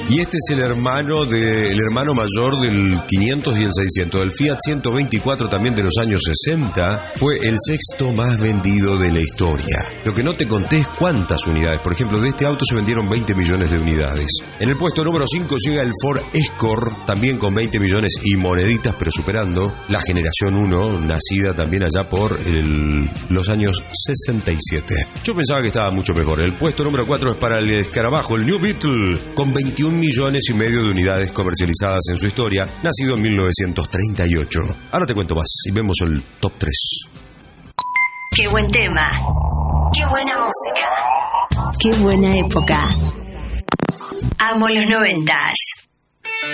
Y este es el hermano mayor del 500 y el 600. El Fiat 124 también de los años 60 fue el sexto más vendido de la historia. Lo que no te conté es cuántas unidades. Por ejemplo, de este auto se vendieron 20 millones de unidades. En el puesto número 5 llega el Ford Escort, también con 20 millones y moneditas, pero superando la generación 1, nacida también allá por los años 67. Yo pensaba que estaba mucho mejor. El puesto número 4 es para el escarabajo, el New Beetle, con 21 millones y medio de unidades comercializadas en su historia, nacido en 1938. Ahora te cuento más y vemos el top 3. Qué buen tema. Qué buena música. Qué buena época. Amo los 90s.